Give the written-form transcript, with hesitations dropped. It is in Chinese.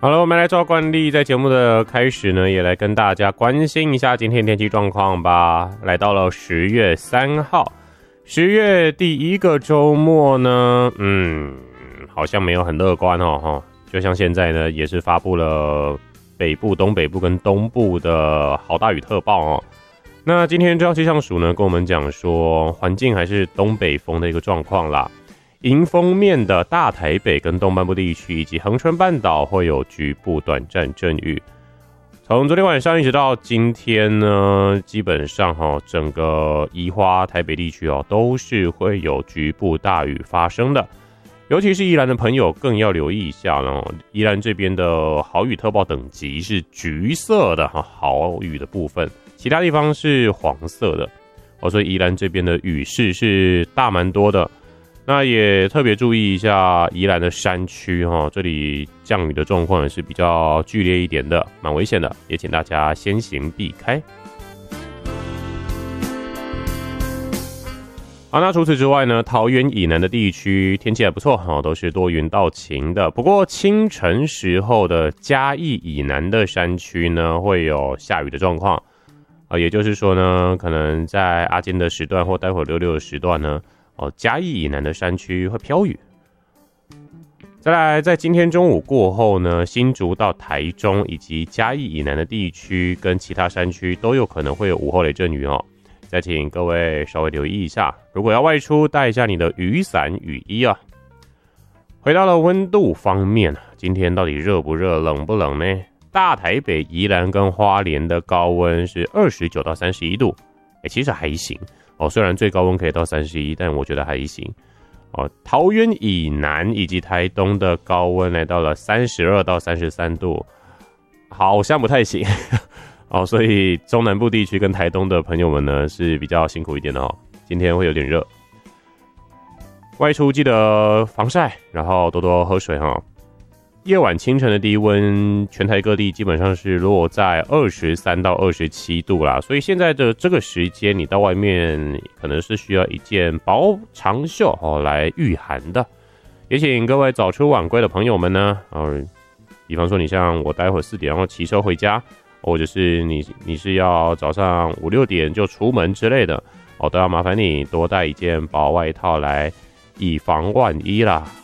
好了，我们来照惯例，在节目的开始呢，也来跟大家关心一下今天天气状况吧。来到了10月3号，10月第一个周末呢，好像没有很乐观哦，就像现在呢，也是发布了北部、东北部跟东部的豪大雨特报哦。那今天中央气象署呢，跟我们讲说，环境还是东北风的一个状况啦。迎风面的大台北跟东半部地区以及恒春半岛会有局部短暂阵雨。从昨天晚上一直到今天呢，基本上整个宜花台北地区都是会有局部大雨发生的。尤其是宜兰的朋友更要留意一下呢，宜兰这边的豪雨特报等级是橘色的豪雨的部分，其他地方是黄色的所以宜兰这边的雨势是大蛮多的。那也特别注意一下宜兰的山区这里降雨的状况也是比较剧烈一点的，蛮危险的，也请大家先行避开。好，那除此之外呢，桃园以南的地区天气还不错都是多云到晴的。不过清晨时候的嘉义以南的山区呢，会有下雨的状况也就是说呢，可能在阿坚的时段或待会66的时段呢，嘉义以南的山区会飘雨。再来，在今天中午过后呢，新竹到台中以及嘉义以南的地区跟其他山区都有可能会有午后雷阵雨再请各位稍微留意一下，如果要外出，带一下你的雨伞、雨衣啊。回到了温度方面，今天到底热不热、冷不冷呢？大台北、宜兰跟花莲的高温是29到31度，其实还行虽然最高温可以到31，但我觉得还行桃园以南以及台东的高温来到了32到33度，好像不太行所以中南部地区跟台东的朋友们呢是比较辛苦一点的今天会有点热，外出记得防晒，然后多多喝水夜晚清晨的低温，全台各地基本上是落在23到27度啦，所以现在的这个时间，你到外面可能是需要一件薄长袖来御寒的。也请各位早出晚归的朋友们呢，比方说你像我待会4点然后骑车回家，或者是你是要早上5、6点就出门之类的都要麻烦你多带一件薄外套来，以防万一啦。